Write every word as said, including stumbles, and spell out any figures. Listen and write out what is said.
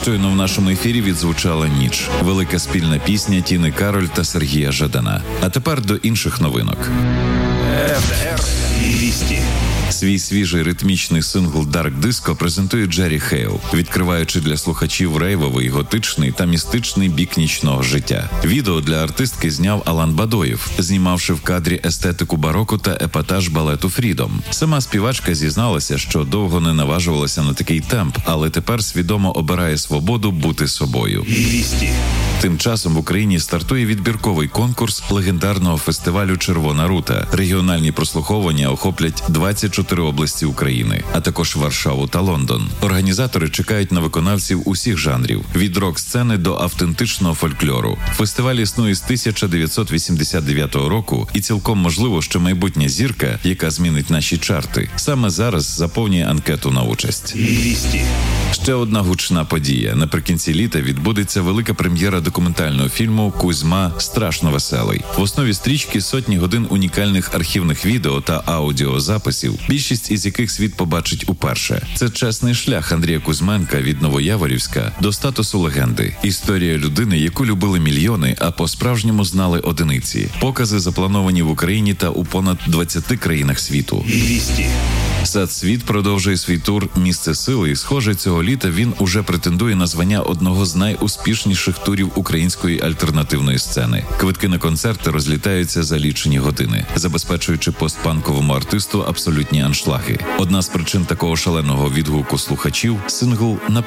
Щойно в нашому ефірі відзвучала «Ніч». Велика спільна пісня Тіни Кароль та Сергія Жадана. А тепер до інших новинок. еф де ер двісті. Свій свіжий ритмічний сингл «Dark Disco» презентує Джері Хейл, відкриваючи для слухачів рейвовий, готичний та містичний бік нічного життя. Відео для артистки зняв Алан Бадоєв, знімавши в кадрі естетику бароко та епатаж балету «Фрідом». Сама співачка зізналася, що довго не наважувалася на такий темп, але тепер свідомо обирає свободу бути собою. двісті. Тим часом в Україні стартує відбірковий конкурс легендарного фестивалю «Червона рута». Регіональні прослуховування охоплять двадцять чотири області України, а також Варшаву та Лондон. Організатори чекають на виконавців усіх жанрів – від рок-сцени до автентичного фольклору. Фестиваль існує з тисяча дев'ятсот вісімдесят дев'ятого року, і цілком можливо, що майбутня зірка, яка змінить наші чарти, саме зараз заповнює анкету на участь. двісті. Ще одна гучна подія. Наприкінці літа відбудеться велика прем'єра документального фільму «Кузьма. Страшно веселий». В основі стрічки сотні годин унікальних архівних відео та аудіозаписів, більшість із яких світ побачить уперше. Це чесний шлях Андрія Кузьменка від Новояворівська до статусу легенди. Історія людини, яку любили мільйони, а по-справжньому знали одиниці. Покази заплановані в Україні та у понад двадцяти країнах світу. двісті. Садсвіт продовжує свій тур «Місце сили», і, схоже, цього літа він уже претендує на звання одного з найуспішніших турів української альтернативної сцени. Квитки на концерти розлітаються за лічені години, забезпечуючи постпанковому артисту абсолютні аншлаги. Одна з причин такого шаленого відгуку слухачів – сингл «На